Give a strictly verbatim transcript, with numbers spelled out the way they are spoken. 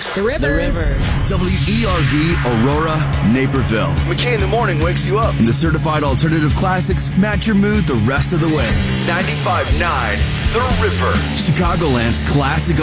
The River. The River. W E R V, Aurora, Naperville. McKay in the morning wakes you up. And the certified alternative classics match your mood the rest of the way. ninety-five point nine The River. Chicagoland's classic